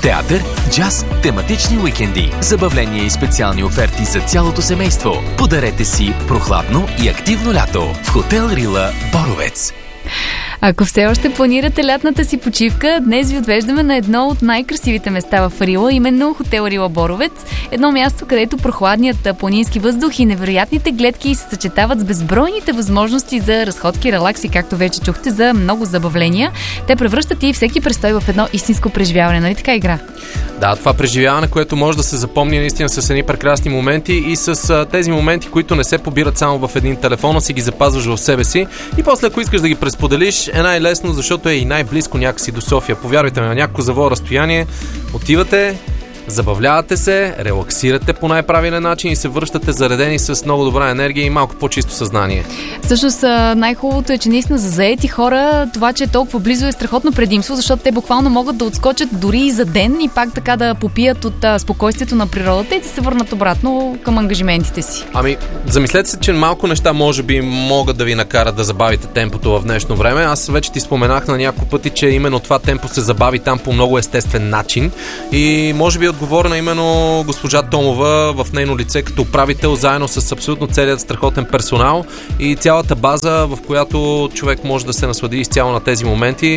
театър, джаз, тематични уикенди, забавления и специални оферти за цялото семейство. Подарете си прохладно и активно лято в Хотел Рила Боровец. Ако все още планирате лятната си почивка, днес ви отвеждаме на едно от най-красивите места в Рила, именно Хотел Рила Боровец. Едно място, където прохладният планински въздух и невероятните гледки се съчетават с безбройните възможности за разходки, релакси, както вече чухте, за много забавления. Те превръщат и всеки престой в едно истинско преживяване, нали така, Игра? Да, това преживяване, което може да се запомни наистина с едни прекрасни моменти и с тези моменти, които не се побират само в един телефон, а си ги запазваш в себе си. И после, ако искаш да ги пресподелиш, е най-лесно, защото е и най-близко някакси до София. Повярвайте ме, на някакво завое разстояние отивате, забавлявате се, релаксирате по най-правилен начин и се връщате заредени с много добра енергия и малко по-чисто съзнание. Всъщност най-хубавото е, че наистина за заети хора това, че е толкова близо, е страхотно предимство, защото те буквално могат да отскочат дори и за ден и пак така да попият от спокойствието на природата и да се върнат обратно към ангажиментите си. Ами, замислете се, че малко неща може би могат да ви накарат да забавите темпото в днешно време. Аз вече ти споменах на няколко пъти, че именно това темпо се забави там по много естествен начин и може би отговорена именно госпожа Томова в нейно лице като управител, заедно с абсолютно целият страхотен персонал и цялата база, в която човек може да се наслади изцяло на тези моменти.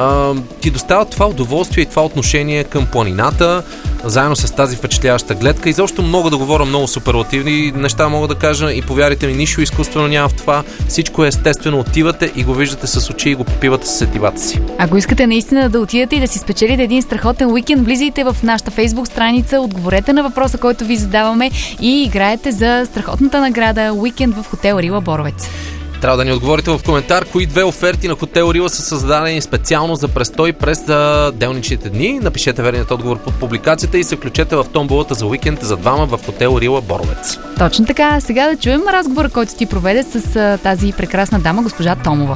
Ти доставя това удоволствие и това отношение към планината, заедно с тази впечатляваща гледка. И защо мога да говоря много суперлативни неща, мога да кажа и повярвайте ми, нищо изкуствено няма в това. Всичко е естествено, отивате и го виждате с очи и го попивате с сетивата си. Ако искате наистина да отидете и да си спечелите един страхотен уикенд, влизайте в нашата Facebook страница, отговорете на въпроса, който ви задаваме и играете за страхотната награда уикенд в Хотел Рила Боровец. Трябва да ни отговорите в коментар кои две оферти на Хотел Рила са създадени специално за престой през делничните дни. Напишете верният отговор под публикацията и се включете в томболата за уикенд за двама в Хотел Рила Боровец. Точно така. Сега да чуем разговора, който ти проведе с тази прекрасна дама, госпожа Томова.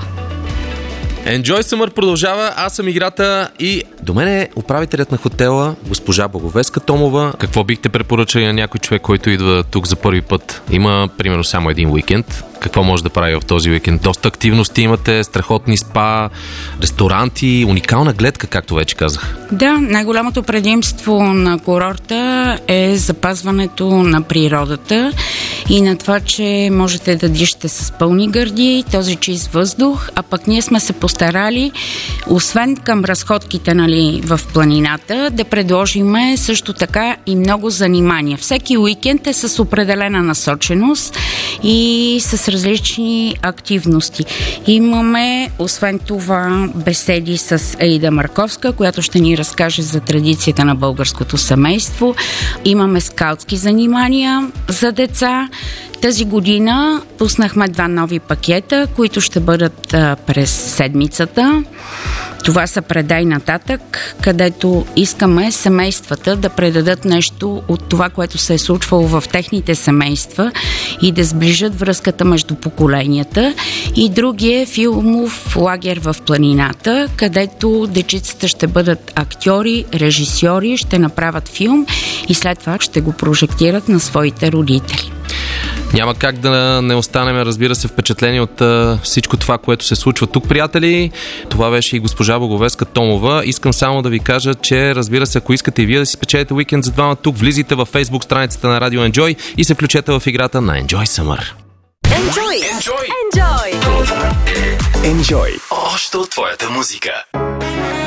Enjoy Summer продължава, аз съм Играта и до мен е управителят на хотела, госпожа Благовеска Томова. Какво бихте препоръчали на някой човек, който идва тук за първи път? Има, примерно, само един уикенд. Какво може да прави в този уикенд? Доста активности имате, страхотни спа, ресторанти, уникална гледка, както вече казах. Да, най-голямото предимство на курорта е запазването на природата и на това, че можете да дишате с пълни гърди, този чист въздух, а пък ние сме се постарали, освен към разходките, нали, в планината, да предложиме също така и много занимания. Всеки уикенд е с определена насоченост и с различни активности. Имаме, освен това, беседи с Аида Марковска, която ще ни разкаже за традицията на българското семейство. Имаме скаутски занимания за деца. Тази година пуснахме 2 нови пакета, които ще бъдат през седмицата. Това са Предай нататък, където искаме семействата да предадат нещо от това, което се е случвало в техните семейства и да сближат връзката между поколенията. И другия е филмов лагер в планината, където дечицата ще бъдат актьори, режисьори, ще направят филм и след това ще го прожектират на своите родители. Няма как да не останем, разбира се, впечатлени от всичко това, което се случва тук, приятели. Това беше и госпожа Благовеска Томова. Искам само да ви кажа, че, разбира се, ако искате и вие да си спечелите уикенд за двама тук, влизайте във Facebook страницата на Радио Enjoy и се включете в играта на Enjoy Summer. Enjoy! Enjoy! Enjoy! Enjoy! Още от твоята музика.